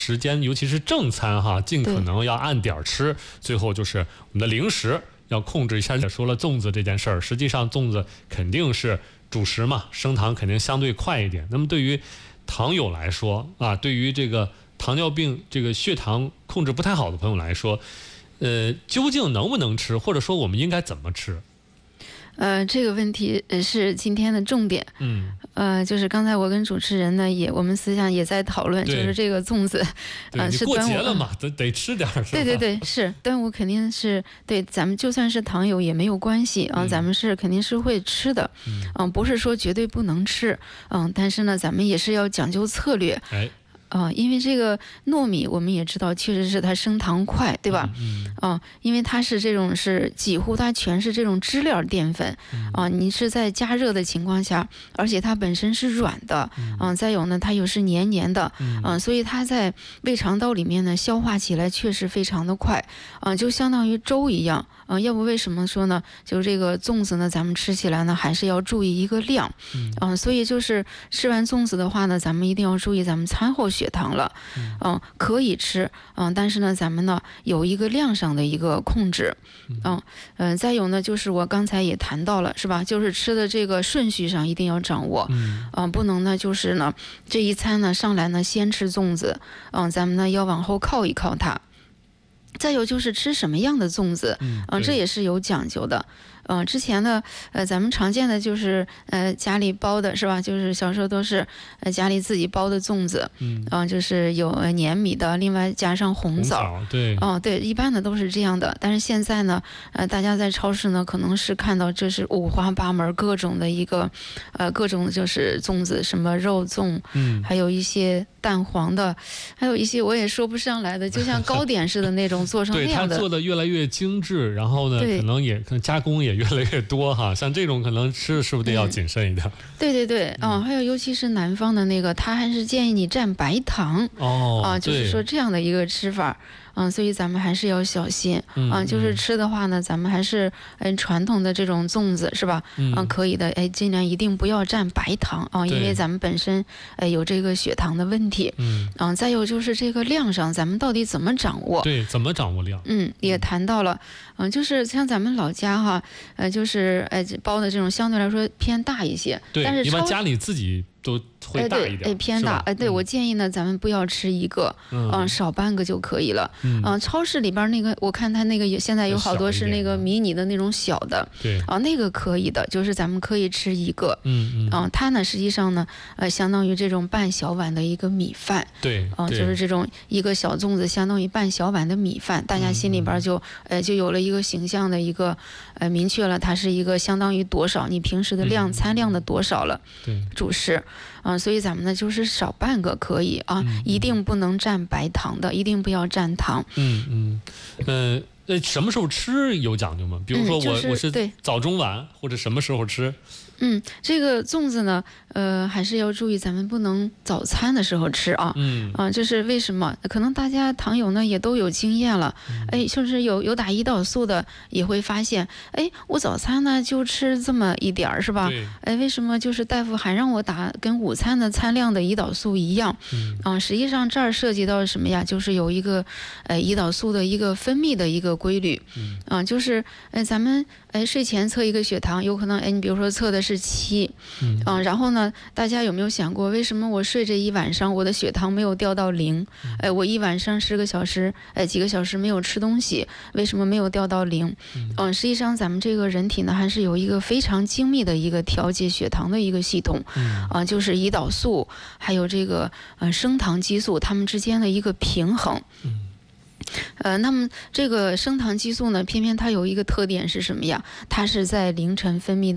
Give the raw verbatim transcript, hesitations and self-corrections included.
时间，尤其是正餐哈，尽可能要按点吃。最后就是我们的零食要控制一下。也说了粽子这件事儿，实际上粽子肯定是主食嘛，升糖肯定相对快一点。那么对于糖友来说啊，对于这个糖尿病这个血糖控制不太好的朋友来说，呃，究竟能不能吃，或者说我们应该怎么吃？ 呃，这个问题是今天的重点。 嗯， 呃，就是刚才我跟主持人呢，也我们私下也在讨论，就是这个粽子， 呃，是过节了嘛，得得吃点儿。 对对对，是端午肯定是对咱们就算是糖友也没有关系啊、呃，咱们是肯定是会吃的，嗯、呃，不是说绝对不能吃，嗯、呃，但是呢，咱们也是要讲究策略。 哎。 啊、呃，因为这个糯米我们也知道，确实是它升糖快，对吧？ 嗯。 啊、呃，因为它是这种是几乎它全是这种知了淀粉，啊、呃，你是在加热的情况下，而且它本身是软的，嗯、呃，再有呢，它又是黏黏的，嗯、呃，所以它在胃肠道里面呢消化起来确实非常的快，啊、呃，就相当于粥一样，啊、呃，要不为什么说呢？就这个粽子呢，咱们吃起来呢还是要注意一个量，啊、 嗯呃，所以就是吃完粽子的话呢，咱们一定要注意咱们餐后血糖了，嗯、呃，可以吃，嗯、呃，但是呢，咱们呢有一个量上的一个控制，嗯、呃，呃，再有呢，就是我刚才也谈到了，是吧？就是吃的这个顺序上一定要掌握，嗯、呃，不能呢，就是呢这一餐呢上来呢先吃粽子，嗯、呃，咱们呢要往后靠一靠它。再有就是吃什么样的粽子，嗯、呃，这也是有讲究的。嗯、呃，之前呢，呃，咱们常见的就是呃家里包的是吧？就是小时候都是呃家里自己包的粽子，嗯，啊、呃，就是有粘米的，另外加上红枣， 红枣对， 哦、呃，对，一般的都是这样的。但是现在呢，呃，大家在超市呢，可能是看到这是五花八门各种的一个，呃，各种就是粽子，什么肉粽，嗯，还有一些蛋黄的，还有一些我也说不上来的，就像糕点似的那种做成那样的。 对，它做的越来越精致，然后呢，可能也可能加工也越来越多哈。像这种可能吃是不是得要谨慎一点？ 对对对，嗯、呃，还有尤其是南方的那个，他还是建议你蘸白糖哦， 啊、呃，就是说这样的一个吃法。嗯，所以咱们还是要小心啊、呃。就是吃的话呢，咱们还是嗯传统的这种粽子是吧？嗯、呃，可以的。哎，尽量一定不要蘸白糖啊、呃，因为咱们本身哎有这个血糖的问题。嗯。啊、呃，再有就是这个量上，咱们到底怎么掌握？ 对，怎么掌握量？ 嗯，也谈到了。嗯、呃，就是像咱们老家哈，呃，就是哎包的这种相对来说偏大一些。 对， 但是一般家里自己都会大一点， 哎，偏大，哎，对、嗯、我建议呢，咱们不要吃一个，嗯、呃，少半个就可以了。嗯、呃，超市里边那个，我看它那个现在有好多是那个迷你的那种小的， 对， 啊、呃，那个可以的，就是咱们可以吃一个。 嗯嗯， 啊、呃，它呢实际上呢，呃，相当于这种半小碗的一个米饭。 对， 啊、呃，就是这种一个小粽子，相当于半小碗的米饭，大家心里边就，嗯、呃，就有了一个形象的一个，呃，明确了它是一个相当于多少，你平时的量、嗯、餐量的多少了。 对， 主食。啊、呃，所以咱们呢就是少半个可以啊，嗯、一定不能蘸白糖的，一定不要蘸糖。 嗯嗯，呃，那什么时候吃有讲究吗？比如说我、嗯就是、我是早中晚或者什么时候吃？ 嗯，这个粽子呢，呃，还是要注意，咱们不能早餐的时候吃啊。嗯啊，这是为什么？可能大家糖友呢也都有经验了，嗯、哎，就是有有打胰岛素的也会发现，哎，我早餐呢就吃这么一点儿，是吧？哎，为什么就是大夫还让我打跟午餐的餐量的胰岛素一样？嗯啊，实际上这儿涉及到什么呀？就是有一个呃胰岛素的一个分泌的一个规律。嗯啊，就是哎咱们哎睡前测一个血糖，有可能哎你比如说测的是。是七，嗯、呃，然后呢，大家有没有想过，为什么我睡这一晚上，我的血糖没有掉到零？哎、呃，我一晚上十个小时，哎、呃，几个小时没有吃东西，为什么没有掉到零？嗯、呃，实际上咱们这个人体呢，还是有一个非常精密的一个调节血糖的一个系统，啊、呃，就是胰岛素还有这个呃升糖激素它们之间的一个平衡。嗯呃，那么这个升糖激素呢，偏偏它有一个特点是什么呀？它是在凌晨分泌的。